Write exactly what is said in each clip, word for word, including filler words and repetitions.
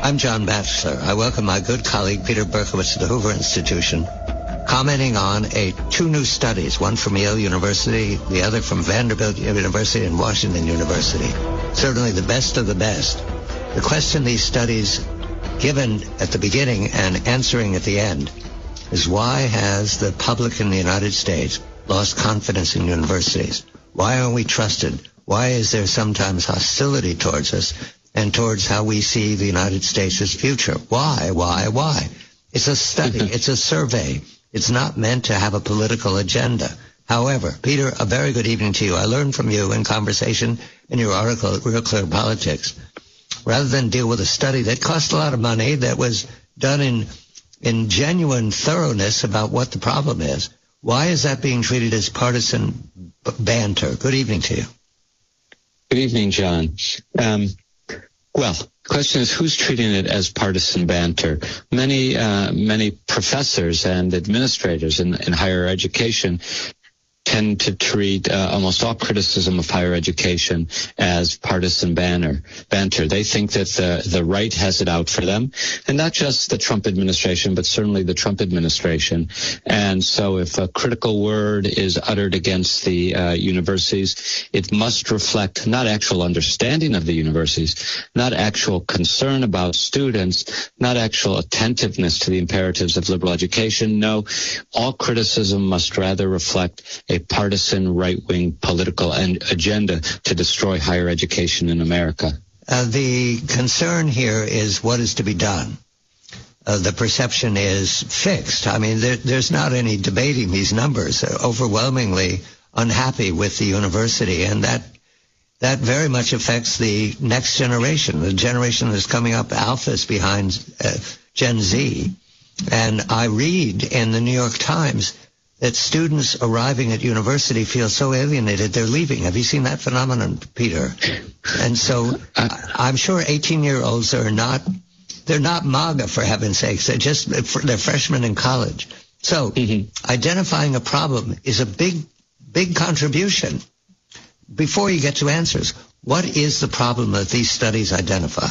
I'm John Batchelor. I welcome my good colleague Peter Berkowitz of the Hoover Institution, commenting on a two new studies, one from Yale University, the other from Vanderbilt University and Washington University. Certainly the best of the best. The question these studies given at the beginning and answering at the end is, why has the public in the United States lost confidence in universities? Why aren't we trusted? Why is there sometimes hostility towards us and towards how we see the United States' future? Why, why, why? It's a study. It's a survey. It's not meant to have a political agenda. However, Peter, a very good evening to you. I learned from you in conversation in your article at Real Clear Politics. Rather than deal with a study that cost a lot of money, that was done in in genuine thoroughness about what the problem is, why is that being treated as partisan b- banter? Good evening to you. Good evening, John. Um, well, the question is, who's treating it as partisan banter? Many uh, many professors and administrators in, in higher education tend to treat uh, almost all criticism of higher education as partisan banner, banter. They think that the, the right has it out for them, and not just the Trump administration, but certainly the Trump administration. And so if a critical word is uttered against the uh, universities, it must reflect not actual understanding of the universities, not actual concern about students, not actual attentiveness to the imperatives of liberal education. No, all criticism must rather reflect a partisan right-wing political agenda to destroy higher education in America. Uh, the concern here is what is to be done. Uh, the perception is fixed. I mean, there, there's not any debating these numbers. They're overwhelmingly unhappy with the university, and that that very much affects the next generation, the generation that's coming up, alphas behind uh, Gen Z. And I read in the New York Times that students arriving at university feel so alienated they're leaving. Have you seen that phenomenon, Peter? And so I'm sure eighteen-year-olds are not, they're not MAGA, for heaven's sakes. They're just, they're freshmen in college. So mm-hmm. identifying a problem is a big, big contribution. Before you get to answers, what is the problem that these studies identify?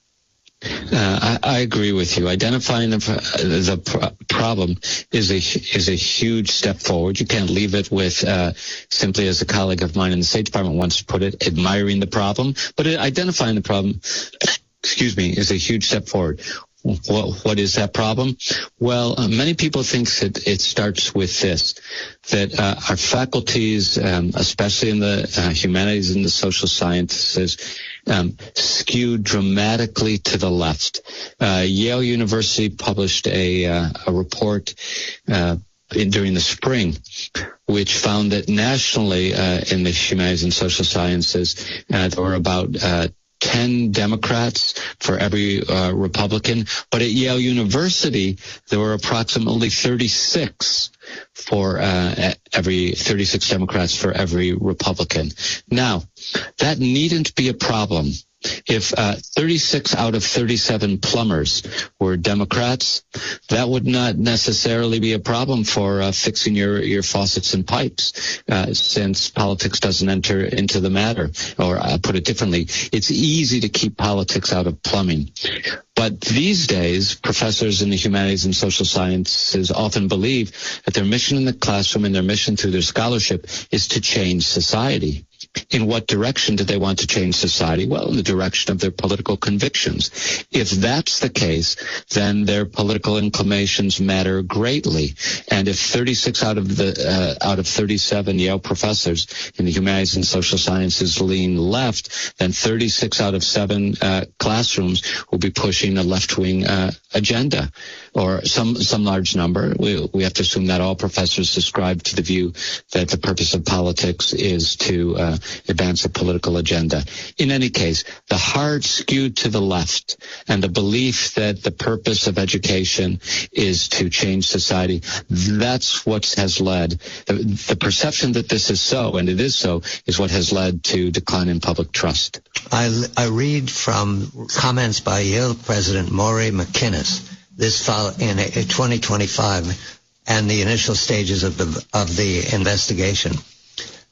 Uh, I, I agree with you. Identifying the the pro- problem is a is a huge step forward. You can't leave it with uh, simply, as a colleague of mine in the State Department once put it, admiring the problem. But it, identifying the problem, excuse me, is a huge step forward. What, what is that problem? Well, uh, many people think that it starts with this, that uh, our faculties, um, especially in the uh, humanities and the social sciences, um, skewed dramatically to the left. Uh, Yale University published a, uh, a report uh, in, during the spring, which found that nationally uh, in the humanities and social sciences, uh, there were about uh, ten Democrats for every uh, Republican, but at Yale University there were approximately thirty-six for uh, every thirty-six Democrats for every Republican. Now, that needn't be a problem. If uh, thirty-six out of thirty-seven plumbers were Democrats, that would not necessarily be a problem for uh, fixing your, your faucets and pipes, uh, since politics doesn't enter into the matter. Or uh, put it differently, it's easy to keep politics out of plumbing. But these days, professors in the humanities and social sciences often believe that their mission in the classroom and their mission through their scholarship is to change society. In what direction do they want to change society? Well, in the direction of their political convictions. If that's the case, then their political inclinations matter greatly. And if thirty-six out of the uh, out of thirty-seven Yale professors in the humanities and social sciences lean left, then thirty-six out of seven uh, classrooms will be pushing a left-wing uh, agenda, or some some large number. We we have to assume that all professors subscribe to the view that the purpose of politics is to uh, advance a political agenda. In any case, the hard skew to the left and the belief that the purpose of education is to change society, that's what has led, the, the perception that this is so, and it is so, is what has led to decline in public trust. I, I read from comments by Yale President Maury McInnes this fall in a, a twenty twenty-five and the initial stages of the of the investigation,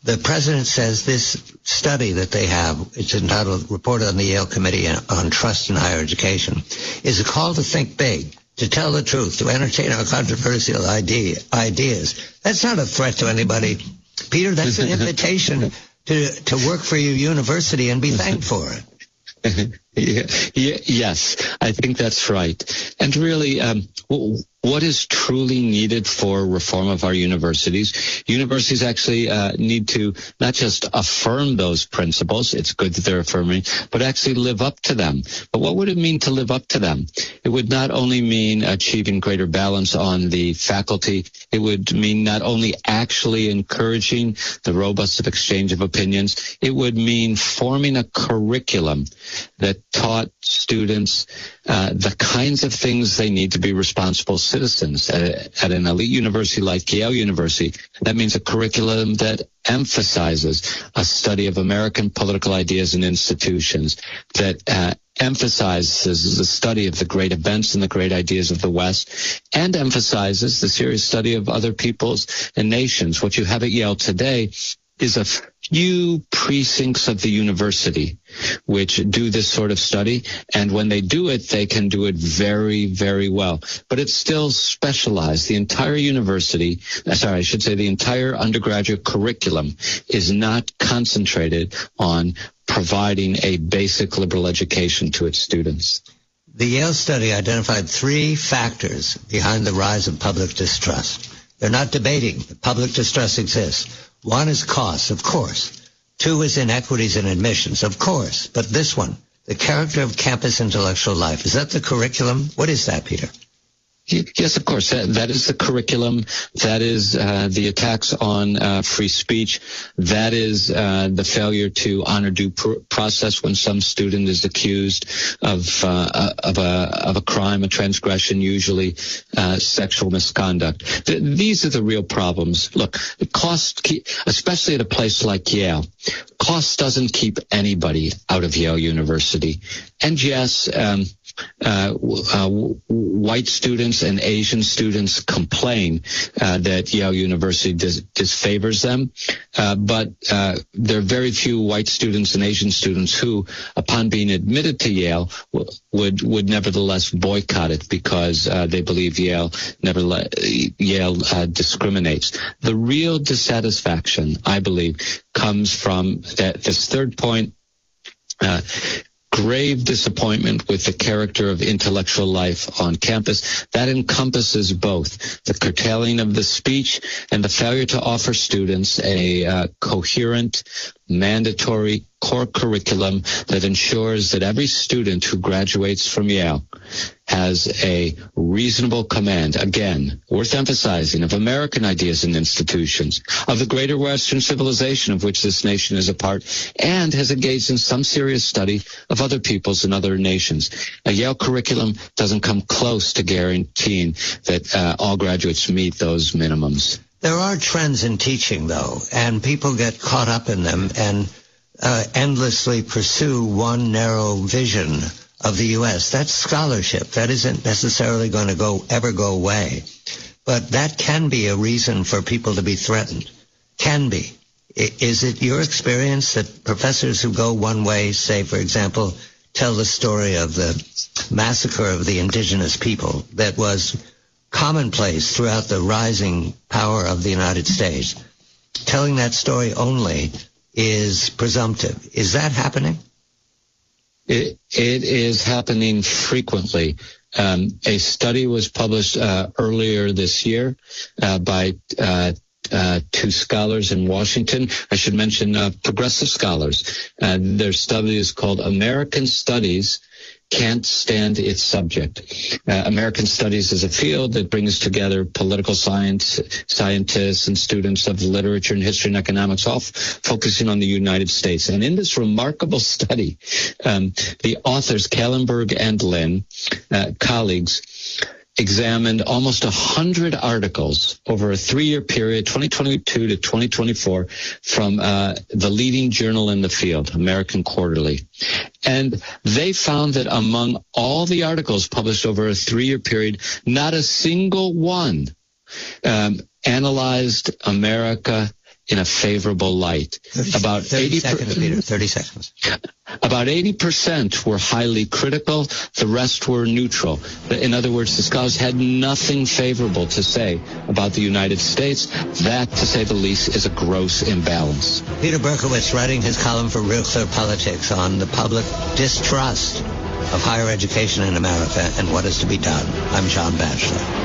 the president says this study that they have, it's entitled Report on the Yale Committee on Trust in Higher Education, is a call to think big, to tell the truth, to entertain our controversial idea, ideas. That's not a threat to anybody. Peter, that's an invitation to, to work for your university and be thanked for it. Yeah, yeah, yes, I think that's right. And really, um, what is truly needed for reform of our universities? Universities actually uh, need to not just affirm those principles, it's good that they're affirming, but actually live up to them. But what would it mean to live up to them? It would not only mean achieving greater balance on the faculty, it would mean not only actually encouraging the robust exchange of opinions, it would mean forming a curriculum that taught students uh, the kinds of things they need to be responsible citizens. At, at an elite university like Yale University, that means a curriculum that emphasizes a study of American political ideas and institutions, that uh, emphasizes the study of the great events and the great ideas of the West, and emphasizes the serious study of other peoples and nations. What you have at Yale today is a few precincts of the university which do this sort of study, and when they do it, they can do it very, very well. But it's still specialized. The entire university, sorry, I should say the entire undergraduate curriculum is not concentrated on providing a basic liberal education to its students. The Yale study identified three factors behind the rise of public distrust. They're not debating that public distrust exists. One is cost, of course. Two is inequities in admissions, of course. But this one, the character of campus intellectual life, is that the curriculum? What is that, Peter? Yes, of course. That, that is the curriculum. That is uh, the attacks on uh, free speech. That is uh, the failure to honor due pr- process when some student is accused of uh, of a of a crime, a transgression, usually uh, sexual misconduct. Th- these are the real problems. Look, the cost, keep, especially at a place like Yale, cost doesn't keep anybody out of Yale University. And yes, um, Uh, uh, white students and Asian students complain uh, that Yale University dis- disfavors them, uh, but uh, there are very few white students and Asian students who, upon being admitted to Yale, w- would would nevertheless boycott it because uh, they believe Yale nevertheless Yale uh, discriminates. The real dissatisfaction, I believe, comes from that, this third point. Uh, grave disappointment with the character of intellectual life on campus. That encompasses both the curtailing of the speech and the failure to offer students a uh, coherent, mandatory core curriculum that ensures that every student who graduates from Yale has a reasonable command, again, worth emphasizing, of American ideas and institutions, of the greater Western civilization of which this nation is a part, and has engaged in some serious study of other peoples and other nations. A Yale curriculum doesn't come close to guaranteeing that uh, all graduates meet those minimums. There are trends in teaching, though, and people get caught up in them and uh, endlessly pursue one narrow vision of the U S. That's scholarship. That isn't necessarily going to go ever go away. But that can be a reason for people to be threatened. Can be. Is it your experience that professors who go one way, say, for example, tell the story of the massacre of the indigenous people that was commonplace throughout the rising power of the United States, telling that story only is presumptive? Is that happening? It, it is happening frequently. Um, a study was published uh, earlier this year uh, by uh, uh, two scholars in Washington. I should mention uh, progressive scholars. Uh, their study is called American Studies Can't Stand Its Subject. Uh, American Studies is a field that brings together political science, scientists and students of literature and history and economics, all f- focusing on the United States. And in this remarkable study, um, the authors, Kallenberg and Lin, uh, colleagues, examined almost one hundred articles over a three-year period, twenty twenty-two to twenty twenty-four, from uh, the leading journal in the field, American Quarterly. And they found that among all the articles published over a three-year period, not a single one um, analyzed America in a favorable light. thirty, About thirty eighty seconds, Peter, thirty seconds. About eighty percent were highly critical. The rest were neutral. In other words, the scholars had nothing favorable to say about the United States. That, to say the least, is a gross imbalance. Peter Berkowitz writing his column for Real Clear Politics on the public distrust of higher education in America and what is to be done. I'm John Batchelor.